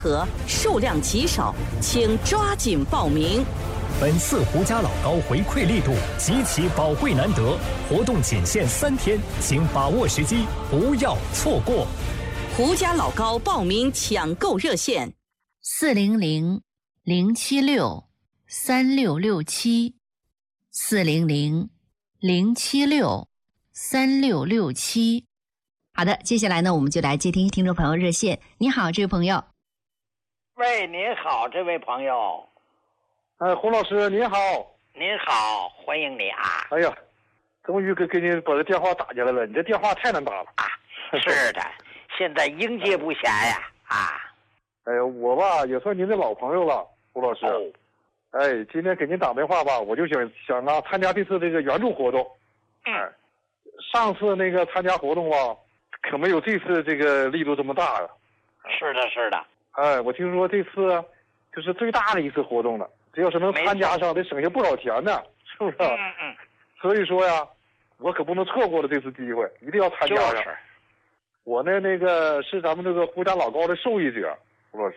和数量极少，请抓紧报名。 本次胡家老高回馈力度极其宝贵难得，活动仅限3天，请把握时机，不要错过。 胡家老高报名抢购热线 400-076-3667，400-076-3667。好的，接下来呢，我们就来接听听众朋友热线。你好，这位朋友。 喂，您好，这位朋友。 胡老师您好。 您好，欢迎你啊。 哎呀，终于给您把这电话打进来了，你这电话太难打了啊。是的，现在应接不暇呀啊。 哎呀，我吧也算您的老朋友了，胡老师。哎，今天给您打电话吧，我就想参加这次这个援助活动。上次那个参加活动吧，可没有这次这个力度这么大呀。 是的，是的。 哎，我听说这次就是最大的一次活动了，只要是能参加上，得省下不少钱呢，是不是？所以说呀，我可不能错过了这次机会，一定要参加上。 就是我呢，那个是咱们这个胡家老高的受益者，胡老师。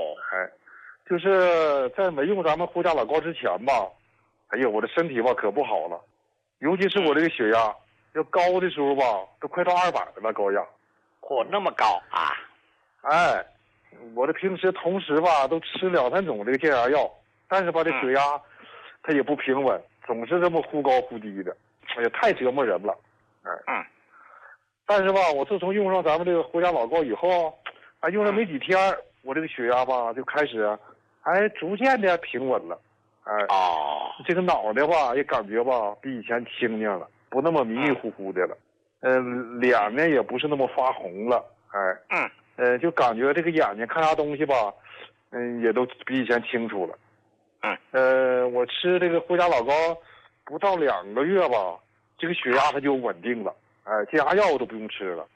就是在没用咱们胡家老高之前吧，哎呀，我的身体吧可不好了，尤其是我这个血压要高的时候吧，都快到200了，高压。 那么高啊！ 哎，我这平时同时吧都吃2、3种这个降压药，但是吧这血压它也不平稳，总是这么忽高忽低的，哎呀，太折磨人了。但是吧，我自从用上咱们这个胡家老高以后，用了没几天，我这个血压吧就开始，逐渐的平稳了。这个脑袋吧也感觉吧比以前清静了，不那么迷迷糊糊的了。脸呢也不是那么发红了。就感觉这个眼睛看啥东西吧，也都比以前清楚了。我吃这个胡家老高不到2个月吧，这个血压它就稳定了。降压药我都不用吃了。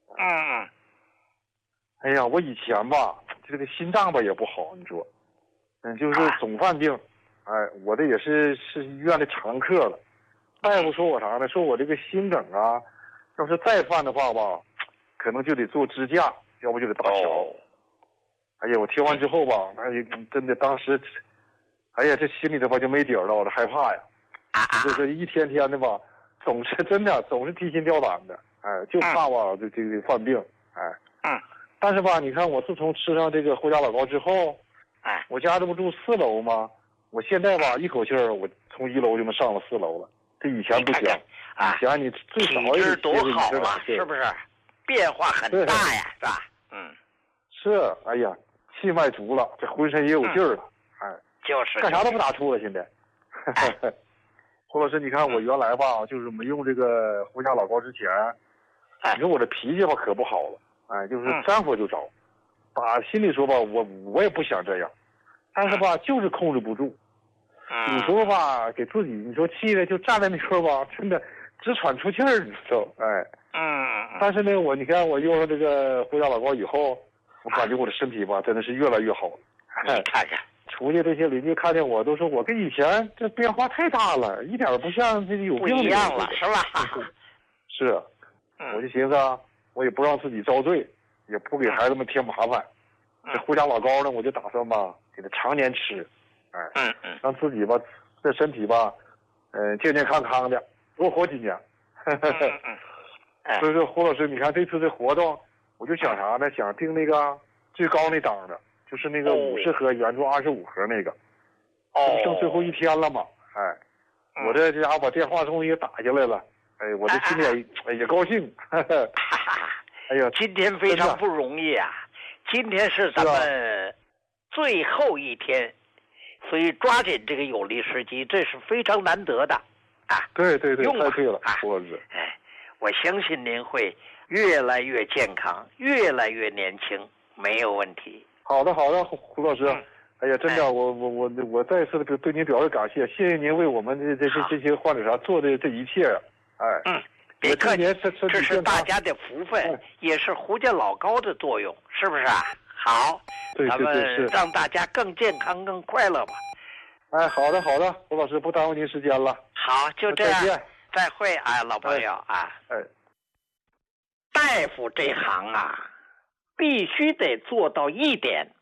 哎呀，我以前吧，这个心脏吧也不好，你说，就是总犯病。我这也是医院的常客了。大夫说我啥呢？说我这个心梗啊，要是再犯的话吧，可能就得做支架，要不就得搭桥。哎呀，我听完之后吧，真的当时，哎呀，这心里头吧就没底儿了，我这害怕呀。就是一天天的吧，总是提心吊胆的。就怕吧这犯病。但是吧，你看我自从吃上这个胡家老高之后，我家这不住4楼吗？我现在吧一口气儿，我从1楼就能上了4楼了。这以前不行。以前你最少也得多好了，是不是？变化很大呀，是吧？ 是。哎呀，气脉足了，这浑身也有劲儿了。 就是干啥都不打怵了，现在。胡老师，你看我原来吧，就是没用这个胡家老高之前，你说我这脾气吧可不好了。就是沾火就着。打心里说吧，我也不想这样，但是吧，就是控制不住。有时候吧，给自己你说气的就站在那块吧，真的直喘出气儿，你知道？但是呢，你看我用了这个胡家老高以后，我感觉我的身体吧，真的是越来越好了。 你看看， 出去这些邻居看见我都说我跟以前这变化太大了，一点不像这有病不一样了，是吧？ 是。我就寻思啊，我也不让自己遭罪，也不给孩子们添麻烦。这胡家老高呢，我就打算吧，给他常年吃。让自己吧，这身体吧，健健康康的，多活几年。所以说，胡老师，你看这次这活动，我就想啥呢？想订那个最高那档的，就是那个50盒援助25盒那个。剩最后1天了嘛。我这家伙把电话终于也打下来了。我这心里也高兴。哎呀， 今天非常不容易啊！今天是咱们最后1天，所以抓紧这个有利时机，这是非常难得的啊！ 对，太对了，胡老师。 我相信您会越来越健康，越来越年轻，没有问题。 好的，胡老师。哎呀，真的，我再一次对您表示感谢，谢谢您为我们这些患者做的这一切。 别客气，这是大家的福分，也是胡家老高的作用，是不是啊？好，咱们让大家更健康、更快乐吧。 好的，胡老师，不耽误您时间了。 好，就这样， 再见， 再会啊，老朋友啊。大夫这行啊，必须得做到一点，